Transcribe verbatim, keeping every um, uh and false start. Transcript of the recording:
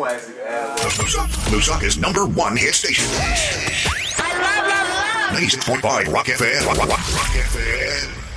classic ass. Lusaka's number one hit station. I love, love, love. ninety-six point five Rock F M. Rock, rock, rock F M.